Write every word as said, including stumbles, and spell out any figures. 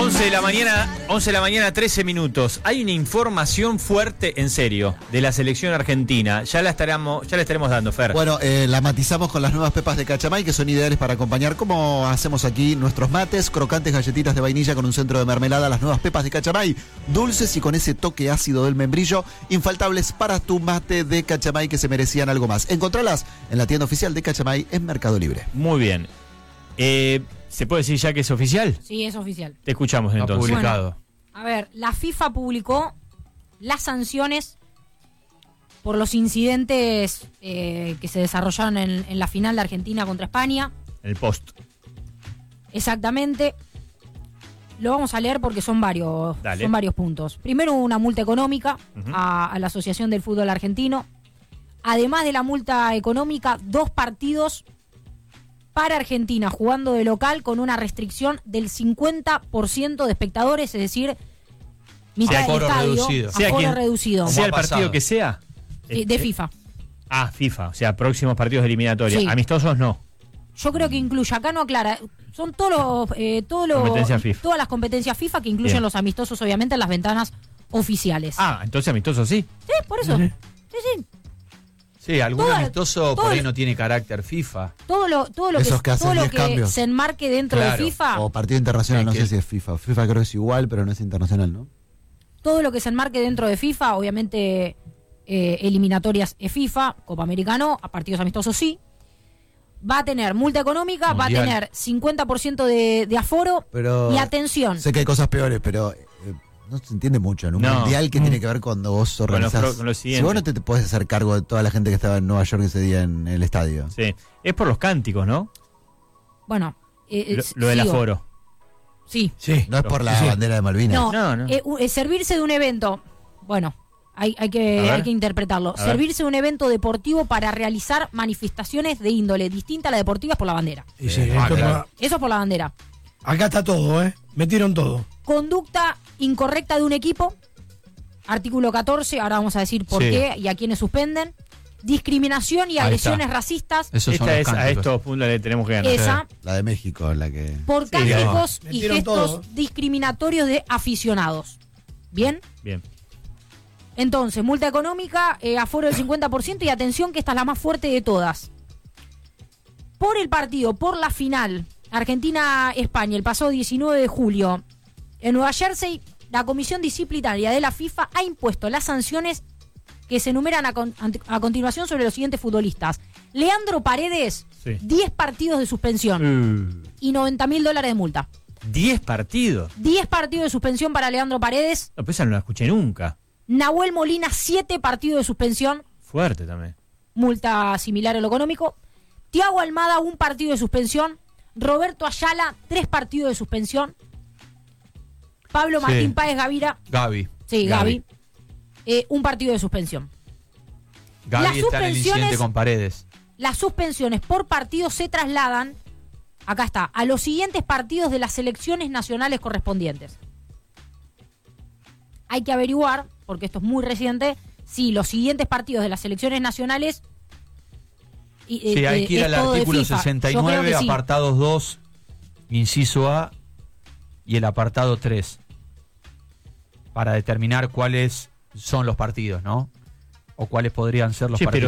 once de la mañana, once de la mañana, trece minutos. Hay una información fuerte, en serio, de la selección argentina. Ya la estaremos, ya la estaremos dando, Fer. Bueno, eh, la matizamos con las nuevas pepas de Cachamay, que son ideales para acompañar, como hacemos aquí, nuestros mates, crocantes galletitas de vainilla con un centro de mermelada, las nuevas pepas de Cachamay, dulces y con ese toque ácido del membrillo, infaltables para tu mate de Cachamay, que se merecían algo más. Encontralas en la tienda oficial de Cachamay en Mercado Libre. Muy bien. Eh, ¿Se puede decir ya que es oficial? Sí, es oficial. Te escuchamos entonces. Está publicado. Bueno, a ver, la FIFA publicó las sanciones por los incidentes eh, que se desarrollaron en, en la final de Argentina contra España. El post. Exactamente. Lo vamos a leer porque son varios, Dale. son varios puntos. Primero, una multa económica Uh-huh. a, a la Asociación del Fútbol Argentino. Además de la multa económica, dos partidos para Argentina jugando de local con una restricción del cincuenta por ciento de espectadores, es decir, mitad del Aforo estadio, reducido. Sea aforo quien- reducido. Sea ha el partido pasado. que sea. Eh, de FIFA. Ah, FIFA. O sea, próximos partidos de eliminatoria. Sí. Amistosos no. Yo creo que incluye, acá no aclara, son todos los, eh, todos los- Competencias FIFA. todas las competencias FIFA que incluyen Bien. los amistosos, obviamente, en las ventanas oficiales. Ah, entonces amistosos sí. Sí, por eso. Sí, sí. Sí, algún Todo- amistoso por todo- ahí no tiene carácter FIFA. Todo lo, todo lo Esos que, que hacen todo lo diez que cambios. se enmarque dentro Claro. de FIFA, O partido internacional, Sí, no que- sé si es FIFA. FIFA creo que es igual, pero no es internacional, ¿no? todo lo que se enmarque dentro de FIFA, obviamente eh, eliminatorias es FIFA, Copa América no, a partidos amistosos sí. Va a tener multa económica, va a Mundial. tener cincuenta por ciento de, de aforo Pero y atención. sé que hay cosas peores, pero eh, no se entiende mucho. En un No. mundial que tiene que ver cuando vos Con lo organizás. pro- con lo Si siguiente. vos no te, te podés hacer cargo de toda la gente que estaba en Nueva York ese día en el estadio. Sí. Es por los cánticos, ¿no? Bueno, eh, Lo, eh, lo del sigo. aforo. Sí. Sí. No es por la Sí. bandera de Malvinas. No, No, no. eh, u- eh, servirse de un evento, bueno, hay, hay, A que, ver. hay que interpretarlo. A ver. Servirse de un evento deportivo para realizar manifestaciones de índole distinta a la deportiva es por la bandera. Y sí, Eh, esto claro. por- Eso es por la bandera. acá está todo, ¿eh? Metieron todo. Conducta incorrecta de un equipo, artículo catorce, ahora vamos a decir por Sí. qué y a quiénes suspenden. Discriminación y Ahí agresiones está. racistas, Esos son Esta los es, a cánticos. estos puntos le tenemos que ganar. esa, La de México, la que. por Sí, cánticos y Metieron gestos todo. discriminatorios de aficionados. ¿Bien? Bien. Entonces, multa económica, eh, aforo del cincuenta por ciento y atención que esta es la más fuerte de todas. Por el partido, por la final, Argentina-España, el pasado diecinueve de julio, en Nueva Jersey, la Comisión Disciplinaria de la FIFA ha impuesto las sanciones que se enumeran a, con- a continuación sobre los siguientes futbolistas. Leandro Paredes, Sí. diez partidos de suspensión Uh, y noventa mil dólares de multa. diez partidos. diez partidos de suspensión para Leandro Paredes. No, pues esa no la escuché nunca. Nahuel Molina, siete partidos de suspensión. Fuerte también. Multa similar a lo económico. Tiago Almada, un partido de suspensión. Roberto Ayala, tres partidos de suspensión. Pablo Sí. Martín Páez Gavira, Gaby. sí, Gaby, eh, un partido de suspensión. Gaby Las está en el incidente suspensiones- con Paredes. Las suspensiones por partido se trasladan, acá está, a los siguientes partidos de las selecciones nacionales correspondientes. Hay que averiguar, porque esto es muy reciente, si los siguientes partidos de las selecciones nacionales... y, Sí, eh, hay que ir es al todo de artículo FIFA. sesenta y Yo creo nueve, que sí. apartados dos, inciso A, y el apartado tres, para determinar cuáles son los partidos, ¿no? O cuáles podrían ser los Che, pero partidos.